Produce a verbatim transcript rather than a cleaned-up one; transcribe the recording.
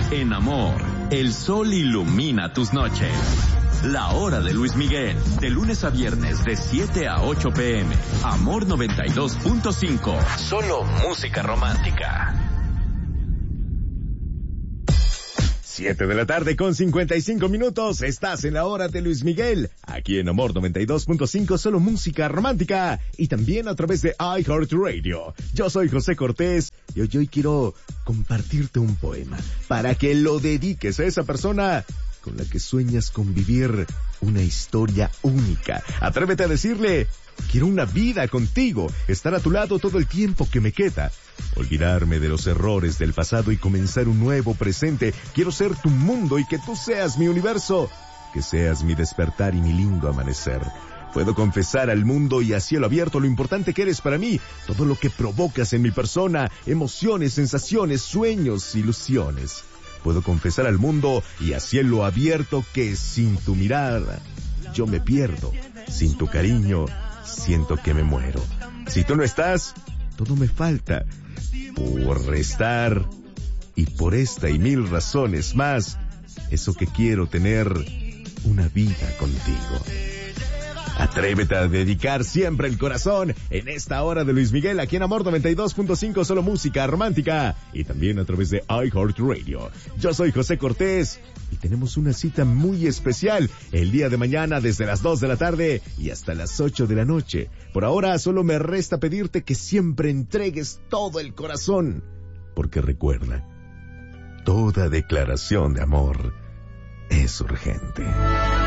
En Amor, el sol ilumina tus noches. La hora de Luis Miguel, de lunes a viernes de siete a ocho pm. Amor noventa y dos punto cinco. Solo música romántica. Siete de la tarde con cincuenta y cinco minutos. Estás en la hora de Luis Miguel. Aquí en Amor noventa y dos punto cinco, solo música romántica. Y también a través de iHeartRadio. Yo soy José Cortés y hoy, hoy quiero compartirte un poema para que lo dediques a esa persona con la que sueñas con vivir una historia única. Atrévete a decirle: quiero una vida contigo, estar a tu lado todo el tiempo que me queda, olvidarme de los errores del pasado y comenzar un nuevo presente. Quiero ser tu mundo y que tú seas mi universo, que seas mi despertar y mi lindo amanecer. Puedo confesar al mundo y a cielo abierto lo importante que eres para mí, todo lo que provocas en mi persona, emociones, sensaciones, sueños, ilusiones. Puedo confesar al mundo y a cielo abierto que sin tu mirada yo me pierdo, sin tu cariño siento que me muero. Si tú no estás, todo me falta. Por estar y por esta y mil razones más, eso que quiero tener una vida contigo. Atrévete a dedicar siempre el corazón en esta hora de Luis Miguel, aquí en Amor noventa y dos punto cinco, solo música romántica, y también a través de iHeartRadio. Yo soy José Cortés y tenemos una cita muy especial el día de mañana desde las dos de la tarde y hasta las ocho de la noche. Por ahora solo me resta pedirte que siempre entregues todo el corazón, porque recuerda, toda declaración de amor es urgente.